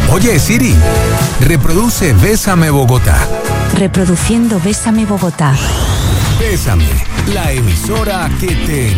Oye, Siri, reproduce Bésame Bogotá. Reproduciendo Bésame Bogotá. Bésame, la emisora que te